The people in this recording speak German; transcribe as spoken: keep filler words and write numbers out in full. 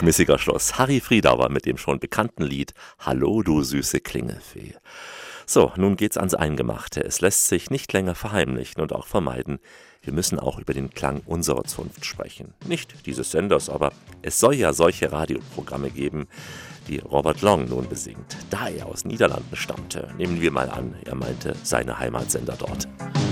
schmissiger Schluss. Harry Friedauer mit dem schon bekannten Lied Hallo, du süße Klingelfee. So, nun geht's ans Eingemachte. Es lässt sich nicht länger verheimlichen und auch vermeiden. Wir müssen auch über den Klang unserer Zunft sprechen. Nicht dieses Senders, aber es soll ja solche Radioprogramme geben, die Robert Long nun besingt. Da er aus Niederlanden stammte, nehmen wir mal an, er meinte seine Heimatsender dort.